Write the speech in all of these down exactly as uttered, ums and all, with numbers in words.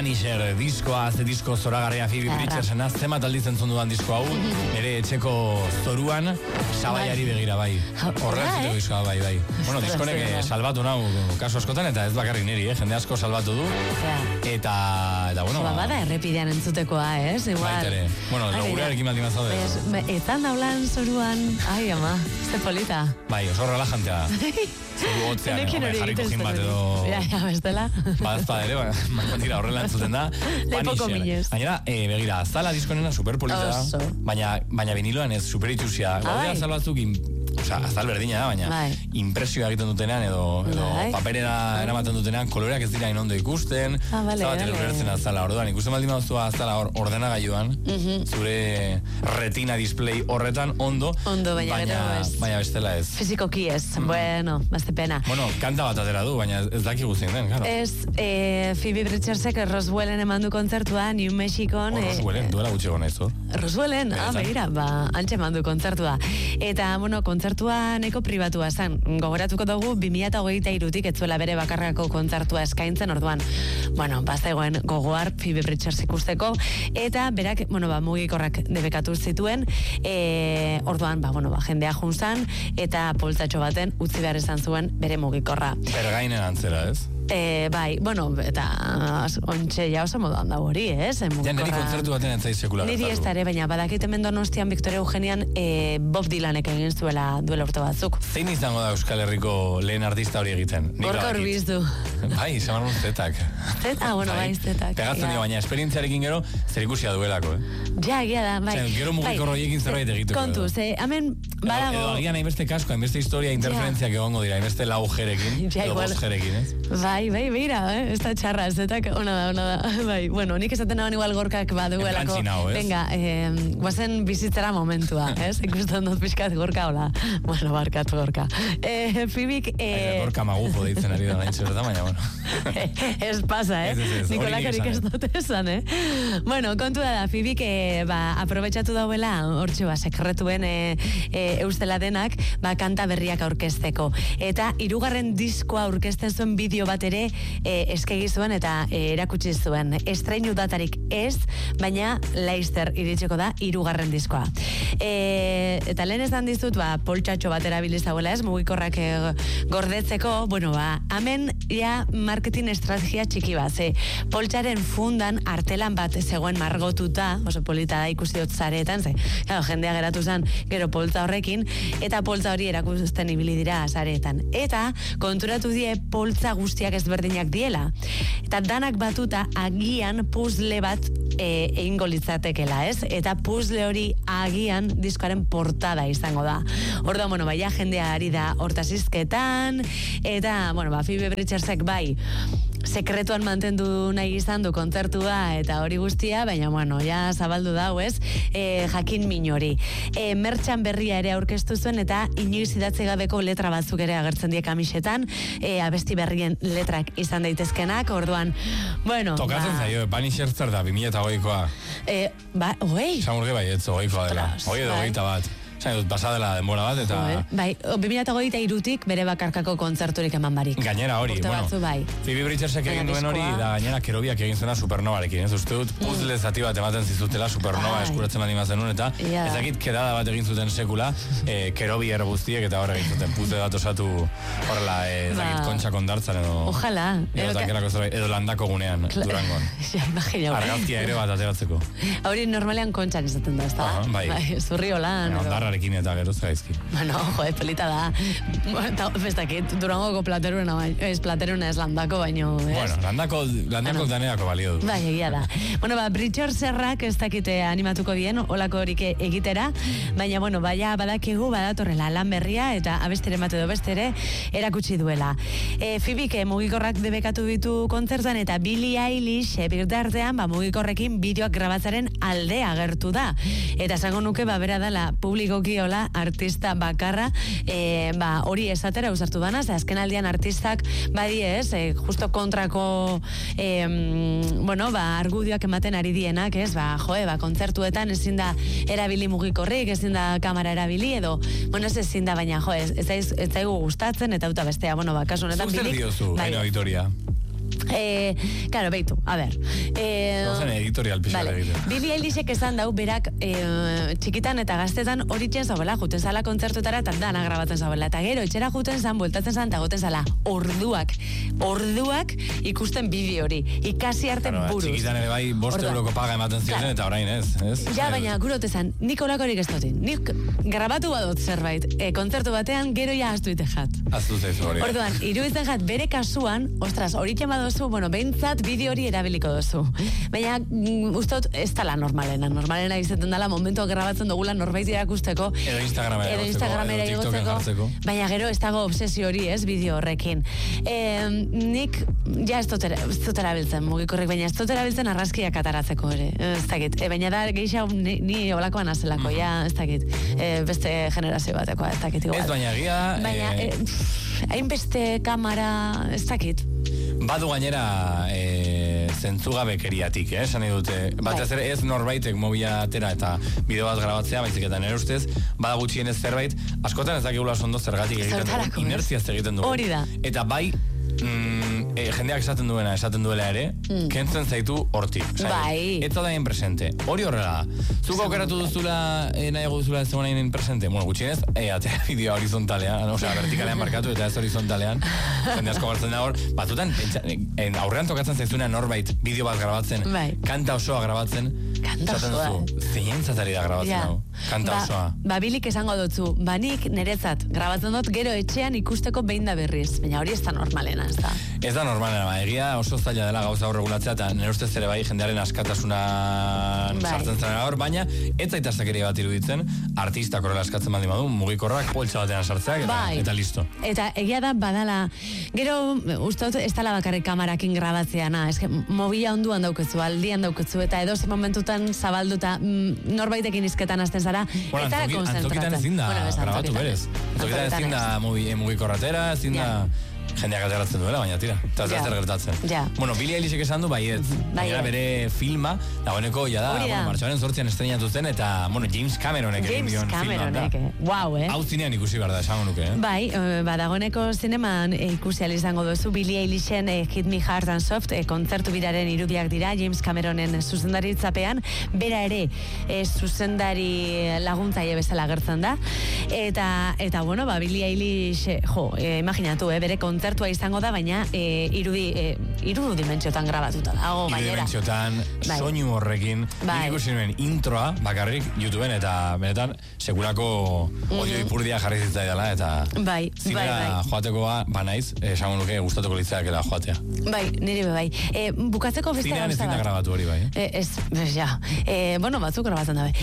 Vanisher diskoa, ze disko zoragarria Phoebe Bridgersena, zemat aldiz entzun dudan disko hau, nire etxeko zoruan, sabaiari begira bai. Horrela ziteko diskoa bai, bai. Bueno, diskonek salbatu nau, kasu askotan, eta ez bakarrik niri, eh? Jende asko salbatu du. Eta, eta bueno... Ba, bada errepidean entzutekoa, ez? Igual. Baitere. Bueno, logurearekin baldin mazaude. Ezan daulan zoruan, ai, ama, ze polita. Bai, oso relajantea. Zuru hotzean, jarriko jin bat edo... Ja, ja, bestela. Ba, ez da ere, baina tira horrela entzuten da. Lepoko minez. Baina, e, begira, zala diskonena superpolita da, baina, baina viniloan ez superitxusia. Gaudea azal batzuk, oza, azal berdina da, baina bai. Impresioa egiten dutenean edo, edo paperera eramaten dutenean koloreak ez dira inondo ikusten, ah, vale, zabat vale. Ulertzen azala orduan, ikusten baldin baduzua azala or, ordenagailuan, uh -huh. zure retina display horretan ondo, ondo baina, baina, baina bestela ez. Fizikoki ez, mm. bueno, bazte pena. Bueno, kanta bat atera du, baina ez daki guztien den, claro. Ez, eh, Phoebe Bridgersek Roswellen eman du kontzertua, New Mexicon. Oh, Roswellen, eh, duela gutxi gona izo. Roswellen, ah, begira, ba, antxe eman du kontzertua. Eta, bueno, kontzertua neko pribatua zen. Gogoratuko dugu, bi mila hogeita hirutik etzuela bere bakarrako kontzertua eskaintzen, orduan, bueno, bazegoen gogoar Phoebe Bridgers ikusteko, eta berak, bueno, ba, mugikorrak debekatu zituen, e, orduan, ba, bueno, ba, jendea junzan, eta poltsatxo baten utzi behar izan zuen bere mugikorra. Bergainen antzera, ez? E, bai, bueno, eta ontxe ja oso moduan da hori, ez? Ja, niri kontzertu baten entzai sekular. Niri ez dara, baina badakit hemen Donostian Victoria Eugenian e, Bob Dylanek egin zuela duela urte batzuk. Zein izango da Euskal Herriko lehen artista hori egiten? Gorka Urbizdu. Bai, zamarun zetak. Zet? Ah, bueno, bai, zetak. Pegatzen dio, baina esperientziarekin gero zer ikusia duelako, eh? Ja, egia da, bai. Zer, gero mugikorro egin zerbait egiteko. Kontu, ze, hemen badago... Edo agian hainbeste kasko, hainbeste historia, interferentziak egongo dira, hainbeste lau jerekin, edo bost jerekin, ez? Bai, bai, beira, eh? Ez da txarra, ez da, ona da, ona da, bai. Bueno, nik esaten nagoen igual Gorkak baduelako. Entrantzina, ez? Venga, eh, guazen bizitzera momentua, ez? Ikusten dut pixkat Gorka, hola. Bueno, barkat Gorka. Eh, Fibik... Eh... Gorka magufo deitzen ari da nahi txerta, baina, bueno. Ez pasa, eh? Nikolakorik ez dut esan, eh? Bueno, kontu da da, Fibik, eh, ba, aprobetxatu dauela, hortxe, ba, sekretuen eh, eh, eustela denak, ba, kanta berriak aurkezteko. Eta, hirugarren diskoa aurkezten zuen bideo bat ere eh, eskegi zuen eta eh, erakutsi zuen. Estreinu datarik ez, baina Leicester iritsiko da hirugarren diskoa. E, eta lehen esan dizut, ba, poltsatxo bat erabiliz dauela ez, mugikorrak e, gordetzeko, bueno, ba, hemen ja marketing estrategia txiki bat, ze poltsaren fundan artelan bat zegoen margotuta, oso polita da ikusi dut zareetan, ze, claro, jendea geratu zen, gero poltza horrekin, eta poltza hori erakusten ibili dira zareetan. Eta konturatu die poltza guztiak ezberdinak diela. Eta danak batuta agian puzzle bat e, egingo litzatekela, ez? Eta puzzle hori agian diskoaren portada izango da. Orduan, bueno, baia jendea ari da hortazizketan, eta, bueno, ba, Phoebe Bridgersek bai, sekretuan mantendu nahi izan du kontzertua eta hori guztia, baina, bueno, ja zabaldu dau, ez? E, jakin min hori. E, mertxan berria ere aurkeztu zuen, eta inoiz idatzi gabeko letra batzuk ere agertzen die kamisetan, e, abesti berrien letrak izan daitezkenak, orduan, bueno... Tokatzen ba... zaio, Vanisher zer da, bi mila eta hogeikoa. E, ba, oei? Samurge bai, ez hogeikoa dela. Hogei edo hogeita bat. Zain dut, pasadela denbora bat, eta... Bai, bi mila hogeita hirutik bere bakarkako kontzerturik eman barik. Gainera hori, urte bueno. Batzu, bai. Phoebe Bridgersek egin duen hori, da gainera Kerobiak egin zena Supernovarekin, ez? Uste dut, puzzle zati bat ematen zizutela Supernova ai. Eskuratzen badi mazenun, eta yeah. ezakit kedada bat egin zuten sekula, eh, Kerobier guztiek, eta horre egin zuten puzzle bat osatu horrela, eh, ezakit ba. Kontxa kondartzan, edo... Ojalá. Edo, tankelako zerbait, edo landako gunean, Durangon. Ja, imagina. Argazkia ere bat ateratzeko. Hori normalean kontxan izaten da, ez da? Uh-huh, bai. Bai, zurri holan. Ondarrarekin eta gero zaizki. Bueno, joder, pelita da. Eta, festakit, Durangoko plateruna, ez plateruna ez landako, baino, ez? Bueno, landako, landako danerako balio du. Bai, egia da. Bueno, ba, Bridgerserrak ez dakite animatuko dien, olako horik egitera, baina, bueno, baina badakigu badatorrela lan berria, eta abestere mate edo bestere erakutsi duela. E, Fibike mugikorrak debekatu ditu kontzertuan, eta Billie Eilish birtartean, ba, mugikorrekin bideoak grabatzaren alde agertu da. Eta esango nuke, ba, bera dela publikoki hola artista bakarra, e, ba, hori esatera usartu dana, ze azken aldian artistak badi ez, e, justo kontrako e, bueno, ba, argudioak ematen ari dienak, ez, ba, joe, ba, kontzertuetan ezin da erabili mugikorrik, ezin da kamera erabili, edo, bueno, ez ezin da, baina, jo, ez, ez, ez, ez zaigu gustatzen, eta uta bestea, bueno, ba, kasu honetan bilik. Zuk zer diozu, bai, Aina Vitoria? Eh, claro, beitu, a ber. Eh, Zozen editorial pixar vale. egiten. Billie Eilishek esan dau, berak eh, txikitan eta gaztetan horitzen zabela, juten zala kontzertutara eta dana grabatzen zabela. Eta gero, etxera juten zan, bueltatzen zan, eta goten zala, orduak, orduak ikusten bideo hori. Ikasi arte claro, buruz. Txikitan ere bai, bost euroko paga ematen ziren, claro. Eta orain ez. ez? Ja, baina, gurote zan, nik olakorik ez dutin. Nik grabatu badot zerbait, e, kontzertu batean, gero ja astu ite jat. Aztu zaizu hori. Orduan, iruditzen jat, bere kasuan, ostras, horitzen badozu, bueno, behintzat bideo hori erabiliko dozu. Baina, mm, ustot, ez dala normalena. Normalena izaten dela, momentuak grabatzen dugula norbait irakusteko. Edo Instagramera edo Instagramera igotzeko. Baina gero, ez dago obsesio hori, ez, bideo horrekin. E, nik, ja ez dut erabiltzen, mugikorrik, baina ez dut erabiltzen argazkiak ataratzeko ere. Ez dakit. E, baina da, geisha, ni, ni olakoan azelako, mm. ja, ez dakit. E, beste generazio batekoa, ez dakit igual. Ez baina egia... Baina, e, hainbeste kamara, ez dakit. Badu gainera e, zentzugabekeriatik, eh, esan dute. Batez ere ez norbaitek mobila atera eta bideo bat grabatzea, baizik eta nire ustez, bada gutxienez zerbait, askotan ez dakigula ondo zergatik egiten dugu, inertziaz egiten dugu. Hori da. Eta bai, mm, e, jendeak esaten duena, esaten duela ere, mm. kentzen zaitu hortik. Bai. Eta da presente. Hori horrela da. Zuk aukeratu duzula, e, nahiago duzula ez zegoen hain presente. Bueno, gutxienez, e, atea bideo horizontalean, osea, vertikalean markatu eta ez horizontalean. Jende asko gartzen da hor. Batutan, en, aurrean tokatzen zaizuna norbait bideo bat grabatzen, bai. Kanta osoa grabatzen. Kanta osoa. Zein zatari da grabatzen ja. hau. Kanta ba, osoa. Babilik esango dutzu, banik niretzat grabatzen dut gero etxean ikusteko behin da berriz. Baina hori ez da normalena, ez da. Ez da normalena, ba, egia oso zaila dela gauza hor regulatzea, eta nire ustez ere bai jendearen askatasuna bai. Sartzen zen hor, baina ez zaitaztakeria bat iruditzen, artistak horrela askatzen baldin badu, mugikorrak poltsa batean sartzeak, eta, bai. eta listo. Eta egia da badala, gero ustot ez dala bakarrik kamarakin grabatzeana, eske mobila onduan daukezu, aldian daukezu, eta edo ze momentutan zabalduta mm, norbaitekin izketan hasten zara, bueno, eta konzentratzen. Antzokitan ezin da bueno, grabatu berez. Antzokitan ezin da mugikorratera, ezin da... Jendeak ateratzen duela, baina tira. Eta ez zer gertatzen. Ja. Bueno, Billie Eilishek esan du baiet. Baina bere filma, dagoeneko, ja da, bueno, martxoaren zortzian estrenatu zen, eta, bueno, James Cameronek egin bion filma. James Cameronek, wow, eh? Hau zinean ikusi behar da, esango nuke, eh? Bai, ba, dagoeneko zineman e, ikusi izango duzu, Billie Eilishen e, Hit Me Hard and Soft, e, kontzertu biraren irudiak dira, James Cameronen zuzendaritzapean, bera ere e, zuzendari laguntzaile bezala gertzen da, eta, eta bueno, ba, Billie Eilish, jo, e, imaginatu, eh, bere kontzertua izango da, baina e, irudi, e, irudu dimentsiotan grabatuta dago, irudu dimentsiotan, bai. Soinu horrekin, bai. Nik ikusi nuen introa, bakarrik, YouTubeen, eta benetan, sekulako mm-hmm. odio ipurdia jarri zitzaidala, eta bai, zinera bai, bai. joatekoa, banaiz, esango nuke gustatuko litzaakela joatea. Bai, nire be bai. E, bukatzeko beste gauza bat. Zinean ezin da grabatu hori bai, eh? E, ez, ez, ja. E, bueno, batzuk grabatzen dabe.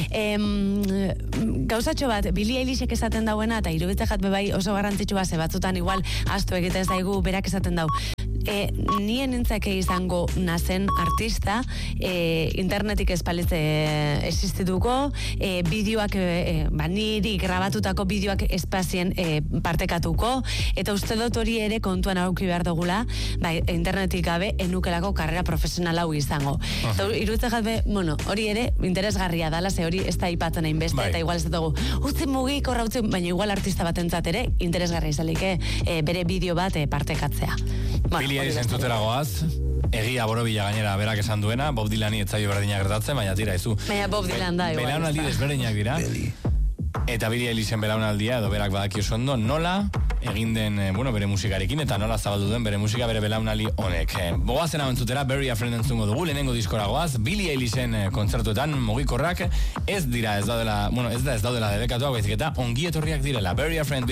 E, gauzatxo bat, Billie Eilishek esaten dauena, eta iruditzen jat bai oso garrantzitsua, ze batzutan igual astu egiten zaigu berak esaten dau. E, nien entzake izango nazen artista, e, internetik espalitze existituko, e, bideoak, e, ba, niri grabatutako bideoak espazien e, partekatuko, eta uste dut hori ere kontuan auki behar dugula, ba, internetik gabe enukelako karrera profesional hau izango. Eta iruditzen jatbe, bueno, hori ere interesgarria dala, ze hori ez da ipatzen hain beste, bai. Eta igual ez dugu, utzi mugik horra utzi, baina igual artista batentzat ere interesgarria izalik, e, bere bideo bat e, partekatzea. Bueno, Billie Eilish entzutera goaz, egia borobila gainera berak esan duena, Bob Dylani etzaio berdinak gertatzen, baina tira izu. Baina Bob Dylan da, igual. Belaunaldi desberdinak dira. Eta Billie Eilishen belaunaldia, edo berak badaki oso ondo, nola egin den, bueno, bere musikarekin, eta nola zabaldu den bere musika bere belaunaldi honek. Bogazen hau entzutera, Bury a Friend entzungo dugu, lehenengo diskora goaz, Billie Eilishen kontzertuetan mugikorrak ez dira, ez daudela, bueno, ez da ez daudela debekatuak, baizik eta ongi etorriak direla, Bury a Friend